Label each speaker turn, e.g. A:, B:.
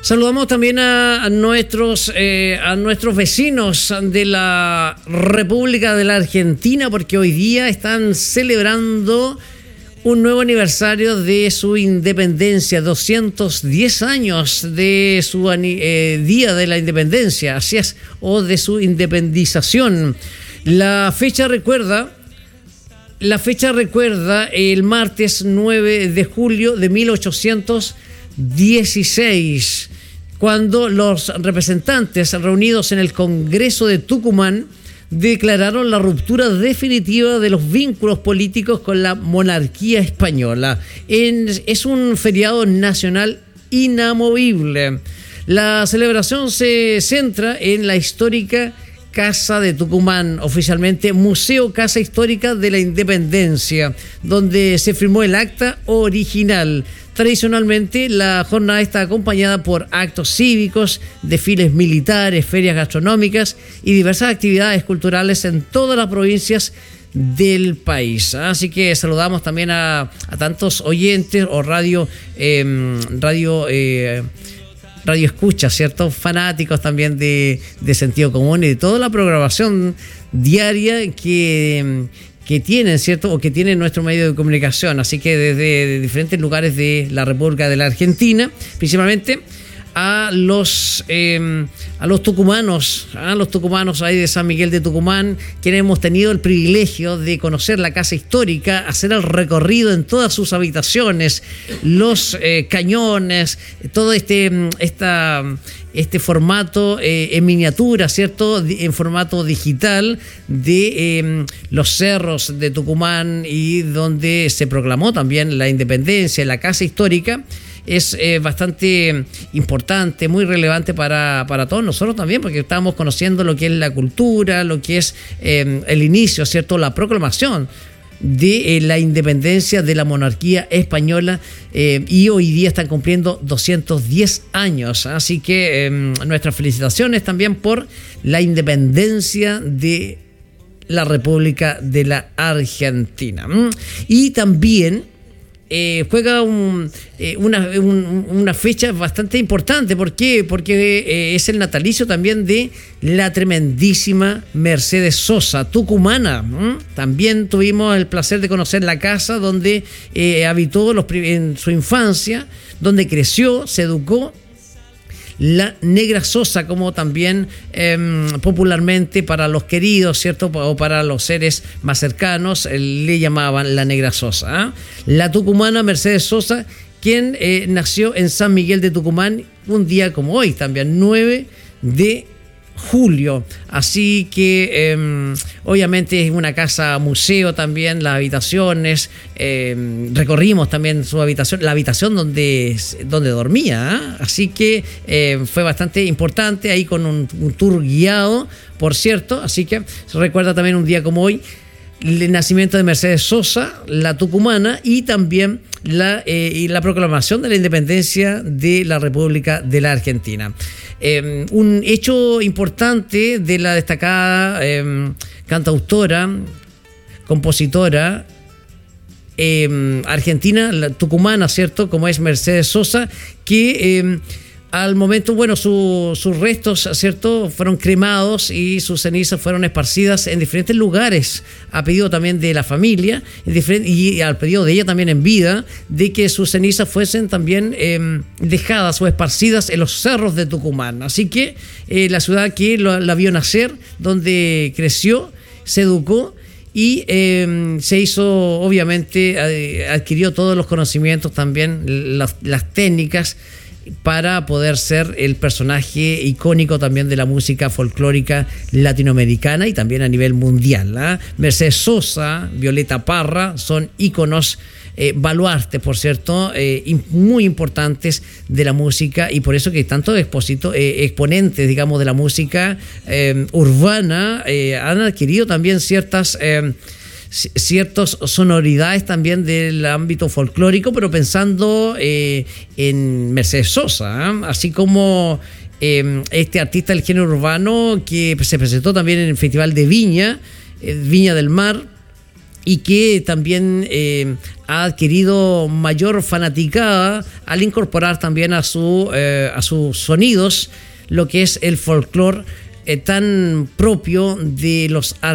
A: Saludamos también a nuestros vecinos de la República de la Argentina, porque hoy día están celebrando un nuevo aniversario de su independencia, 210 años de su Día de la Independencia, así es, o de su independización. La fecha recuerda el martes 9 de julio de 1816, cuando los representantes reunidos en el Congreso de Tucumán declararon la ruptura definitiva de los vínculos políticos con la monarquía española. Es un feriado nacional inamovible. La celebración se centra en la histórica Casa de Tucumán, oficialmente Museo Casa Histórica de la Independencia, donde se firmó el acta original. Tradicionalmente, la jornada está acompañada por actos cívicos, desfiles militares, ferias gastronómicas y diversas actividades culturales en todas las provincias del país. Así que saludamos también a tantos oyentes o radio escucha, ¿cierto? Fanáticos también de Sentido Común y de toda la programación diaria que tienen, ¿cierto? O que tiene nuestro medio de comunicación. Así que desde diferentes lugares de la República de la Argentina, principalmente a los tucumanos ahí de San Miguel de Tucumán, quienes hemos tenido el privilegio de conocer la casa histórica, hacer el recorrido en todas sus habitaciones, los cañones, todo este formato en miniatura, ¿cierto? En formato digital de los cerros de Tucumán, y donde se proclamó también la independencia, la casa histórica. Es bastante importante, muy relevante para todos nosotros también, porque estamos conociendo lo que es la cultura, lo que es el inicio, ¿cierto? La proclamación de la independencia de la monarquía española, y hoy día están cumpliendo 210 años. Así que nuestras felicitaciones también por la independencia de la República de la Argentina. Y también juega una fecha bastante importante. ¿Por qué? Porque es el natalicio también de la tremendísima Mercedes Sosa, tucumana. También tuvimos el placer de conocer la casa donde habitó en su infancia, donde creció, se educó. La Negra Sosa, como también popularmente para los queridos, ¿cierto? O para los seres más cercanos, le llamaban la Negra Sosa. La tucumana Mercedes Sosa, quien nació en San Miguel de Tucumán un día como hoy, también 9 de julio. Así que obviamente es una casa museo también, las habitaciones, recorrimos también su habitación, la habitación donde dormía, así que fue bastante importante, ahí con un tour guiado, por cierto. Así que se recuerda también un día como hoy el nacimiento de Mercedes Sosa, la tucumana, y también la proclamación de la independencia de la República de la Argentina. Un hecho importante de la destacada cantautora, compositora argentina, la tucumana, ¿cierto? Como es Mercedes Sosa, que al momento, bueno, sus restos, ¿cierto?, fueron cremados y sus cenizas fueron esparcidas en diferentes lugares, a pedido también de la familia, y al pedido de ella también en vida, de que sus cenizas fuesen también dejadas o esparcidas en los cerros de Tucumán. Así que la ciudad que la vio nacer, donde creció, se educó, y se hizo, obviamente, adquirió todos los conocimientos también, las técnicas, para poder ser el personaje icónico también de la música folclórica latinoamericana y también a nivel mundial. Mercedes Sosa, Violeta Parra son íconos, baluartes, por cierto, muy importantes de la música, y por eso que tantos exponentes, digamos, de la música urbana han adquirido también ciertas sonoridades también del ámbito folclórico, pero pensando en Mercedes Sosa, así como este artista del género urbano que se presentó también en el Festival de Viña del Mar, y que también ha adquirido mayor fanaticada al incorporar también a sus sonidos lo que es el folclore tan propio de los